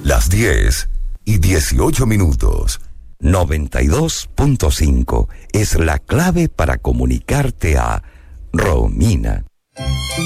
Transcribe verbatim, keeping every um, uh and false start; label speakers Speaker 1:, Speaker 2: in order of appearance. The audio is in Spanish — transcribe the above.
Speaker 1: Las diez y dieciocho minutos.
Speaker 2: noventa y dos punto cinco es la clave para comunicarte a Romina.